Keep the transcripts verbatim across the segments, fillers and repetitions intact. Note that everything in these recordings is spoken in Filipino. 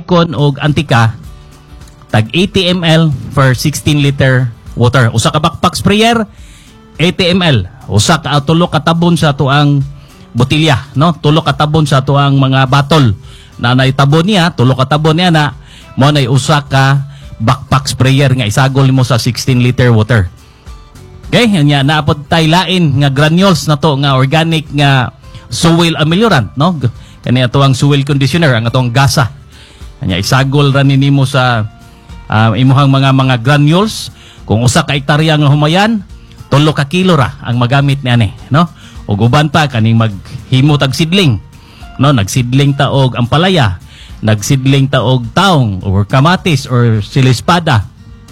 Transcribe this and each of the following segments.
Icon o Antica, tag eighty milliliters per sixteen liter water. Usa ka backpack sprayer, eighty milliliters. Usa ka tulo ka tabon sa tuang botilya, no? Tulo ka tabon sa tuang mga batol na naitabon niya, tulo ka tabon niya na mo na usa ka backpack sprayer nga isagol mo sa sixteen liter water. Okay, nya naapod tay lain nga granules na to nga organic nga soil ameliorant, no? Kani ato ang soil conditioner, ang atong gasa. Nya isagol ra nimo sa uh, imuhang mga mga granules. Kung usa ka hektarya nga humayan, tulo ka kilo ra ang magamit niani, no? Ug uban pa kaning maghimo tag sidling, no? Nagsidling ta og ampalaya, nagsidling ta og taong or kamatis or silispada.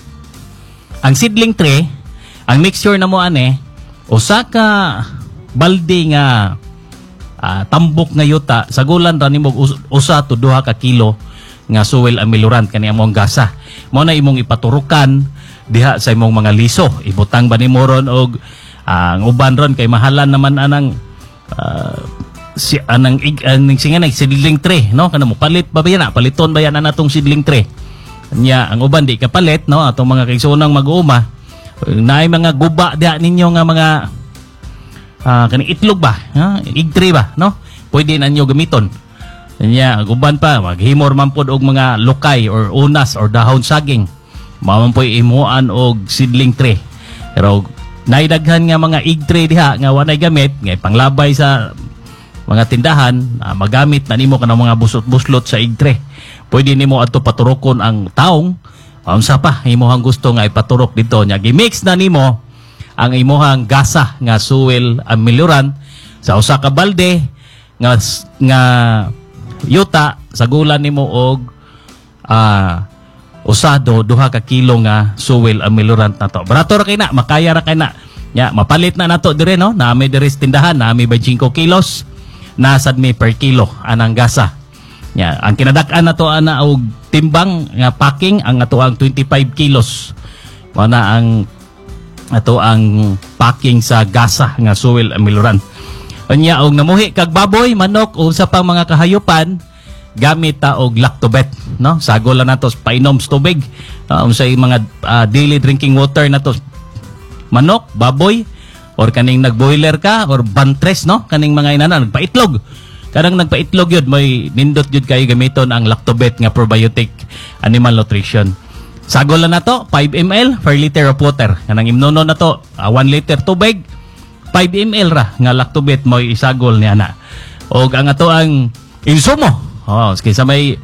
Ang seedling tray, ang mixture na mo ane, usa ka balde nga uh, tambok nga yuta, sagulan ra nimo usa to duha ka kilo nga soil ameliorant kani among gasa. Mao na imong ipaturukan diha sa imong mga liso. Ibutang ba nimo ron og uh, ang uban ron kay mahalan naman anang uh, si anang ig aning singa seedling tray, no? Kana mo palit ba yan na paliton ba yan natong seedling tray. Nya ang uban di kapalit, no? Atong mga kaigsonang mag-uuma naay mga guba diha ninyo nga mga uh, kani itlog ba, ha? Egg tray ba, no? Pwede na ninyo gamiton. Nya guban pa maghimor man pod og mga lukay or unas or dahon saging. Mao poy imuan og seedling tray. Pero naidaghan nga mga egg tray diha nga walay gamit nga panglabay sa mga tindahan, uh, magamit na nimo kanang mga busot-buslot sa egg tray. Pwede nimo adto paturokon ang taong unsa pa imuhang gusto nga ipaturok dito nya gimix na nimo ang imuhang gasa nga soil ameliorant sa usa ka balde nga nga yuta sagulan nimo og uh, usado duha ka kilo nga soil ameliorant nato. Barato ra kay na, makaya ra kay na. Nya mapalit na nato dire, no? Nami dire sa tindahan, nami twenty-five kilos, nasad mi per kilo anang gasa. Nya ang kinadak-an nato ana og timbang nga packing ang ato ang twenty-five kilos. Mao na ang ato ang packing sa gasa nga soil ameliorant. Unya og namuhi kag baboy, manok o sa pang mga kahayupan, gamit ta og lactobet, no? Sagol na nato painom sa tubig. Uh, unsay mga uh, daily drinking water nato manok, baboy or kaning nagboiler ka or bantres, no? Kaning mga inana nagpaitlog. Kanang nagpaitlog yun, may nindot yun kayo gamiton ang lactobet nga probiotic animal nutrition. Sagol na nato five milliliters per liter of water. Kanang imnono na to uh, one liter tubig, five milliliters ra nga lactobet mo isagol niya na. Og ang ato ang insumo. Oh, kaysa may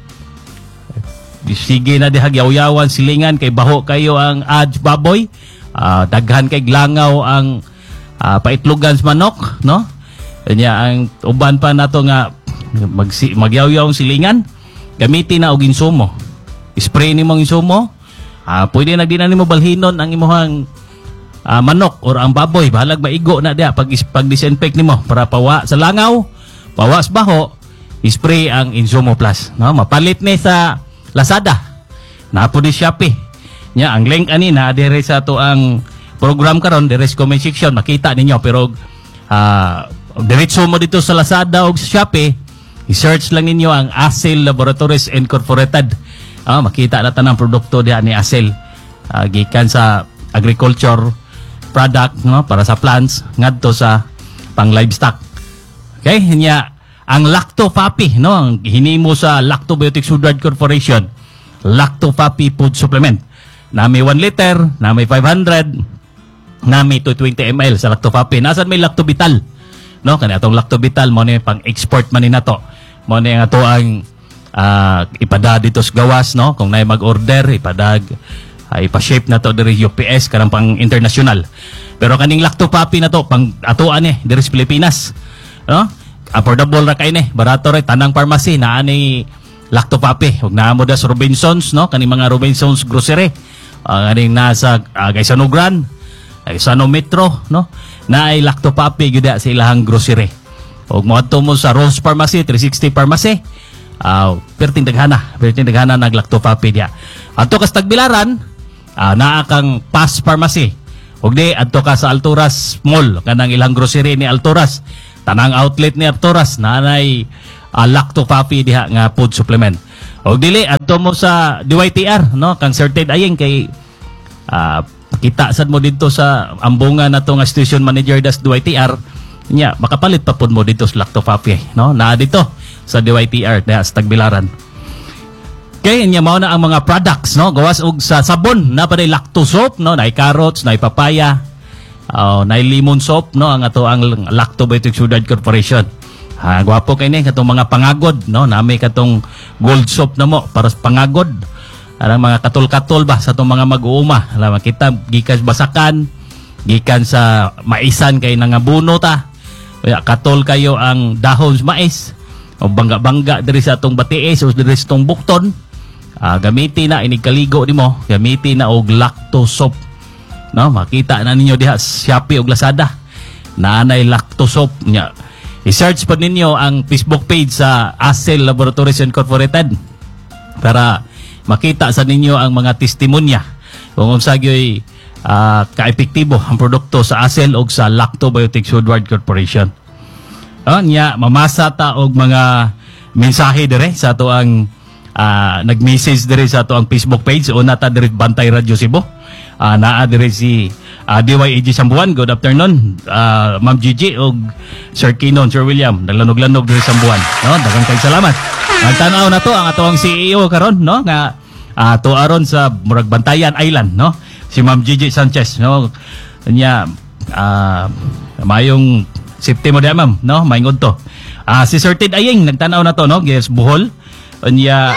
sige na dihag yaw-yawan silingan kay baho kayo ang adj baboy. Uh, daghan kay langaw ang uh, paitlogan sa manok, no? Kanya ang uban pa nato nga mag magyaw-yaw ang silingan, gamitin na og insumo. Spray nimo ang insumo. Ah, pwede na din na nimo balhinon ang imuhang uh, manok or ang baboy, bahalag maigo na dia pag pag disinfect nimo para pawa sa langaw, pawa sa baho, spray ang Insumo Plus, no? Mapalit ni sa Lazada. Napo di Shopee. Nya ang link ani na dire sa to ang program karon dire sa comment section makita ninyo pero uh, diretso mo dito sa Lazada o sa Shopee, i-search lang ninyo ang Acel Laboratories Incorporated. Ah, makita na tanang produkto diha ni Acel. Uh, gikan sa agriculture product, no, para sa plants ngadto sa pang livestock. Okay, nya ang Lacto-Papi, no, ang hinimo sa Lactobiotic Sudad Corporation. Lacto-Papi food supplement. Nami one liter, nami five hundred, nami two hundred twenty milliliters sa Lacto-Papi. Nasaan may Lactovital? No, kani atong Lactovital mo ni pang export man ni nato. Mo ni ato ang uh, ipada dito sa gawas, no, kung nay mag-order ipadag uh, ipa-shape na to diri U P S karang pang international. Pero kaning Lacto-Papi na to pang atoan ni diri sa Pilipinas, no? Affordable ra kay ni, barato ra tanang pharmacy naa ni Lacto-Papi. Ug naa mo da sa Robinsons, no, kaning mga Robinsons grocery. Uh, kaning nasa uh, Gaisano Grand, Gaisano Metro, no? Naay Lacto-Papi gyud sa ilahang grocery. Og moadto mo sa Rose Pharmacy, three sixty Pharmacy. Ah, uh, perting daghana, perting daghana nag Lacto-Papi dia. Adto ka sa Tagbilaran, uh, naa kang Pass Pharmacy. Og di adto ka sa Alturas Mall, kanang ilang grocery ni Alturas. Tanang outlet ni Alturas nanay uh, Lacto-Papi diha nga food supplement. O dili adto mo sa D Y T R no kang certified ayeng kay ah, kita sad mo dito sa ambungan nato nga station manager das D Y T R nya makapalit pa pud mo dito sa Lactofafe no na dito sa D Y T R na sa Tagbilaran. Kaya niya mao na ang mga products no gawas og sa sabon na pa lacto soap no nay carrots nay papaya oh, nay lemon soap no ang ato ang Lactobiotic Sudad Corporation. Ha, gwapo kay ni katong mga pangagod no nami katong gold soap na mo para sa pangagod ang mga katol-katol ba sa itong mga mag-uuma. Alam, makita, gikan basakan, gikan sa maisan kay nangabuno ta. Kaya katol kayo ang dahon sa mais. O bangga-bangga diri sa itong batiis o diri sa itong bukton. Ah, gamitin na, inigkaligo ni mo, gamitin na og lacto soap. No, makita na ninyo diha sa Shopee o Lazada. Naanay lacto soap niya. I-search pa ninyo ang Facebook page sa Acel Laboratories Incorporated para makita sa ninyo ang mga testimonya kung unsa gyoy uh, ka-epektibo ang produkto sa Acel o sa Lactobiotic Sudward Corporation. Oh, nya mamasa ta og mga mensahe dire sa ato ang uh, nag-message dire sa ato ang Facebook page o nata dire Bantay Radio Cebu. Uh, naa dire si uh, D Y A G Sambuan. Good afternoon, uh, Ma'am Gigi o Sir Kinon, Sir William. Naglanog-lanog dire Sambuan. No, daghang kay salamat. Nagtanaw na to ang atong C E O karon no nga uh, tuaron sa Murag Bantayan Island no si Ma'am Gigi Sanchez no nya uh, mayong safety mo diha ma'am no maingod to. Uh, si Sir Ted Ayeng nagtanaw na to no yes Bohol nya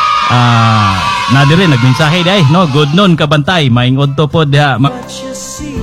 uh, na dire nagmensahe dai no good noon kabantay maingod to pod diha ma-